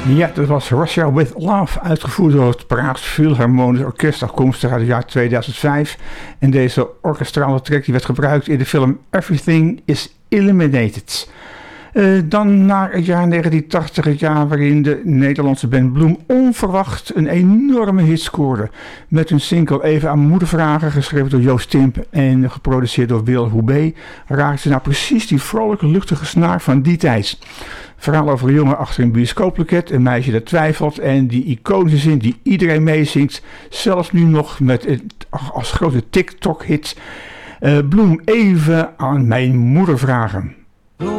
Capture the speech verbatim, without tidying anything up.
Ja, dat was Russia With Love, uitgevoerd door het Praags Philharmonisch Orkest, afkomstig uit het jaar tweeduizend vijf. En deze orkestrale track die werd gebruikt in de film Everything is Eliminated. Uh, dan naar het jaar negentien tachtig, het jaar waarin de Nederlandse band Bloem onverwacht een enorme hit scoorde. Met hun single Even aan moeder vragen, geschreven door Joost Timp en geproduceerd door Wil Hoebe, raakten ze nou precies die vrolijke, luchtige snaar van die tijd. Verhaal over een jongen achter een bioscooploket, een meisje dat twijfelt en die iconische zin die iedereen meezingt, zelfs nu nog met het, als grote TikTok-hit. Uh, Bloem, even aan mijn moeder vragen.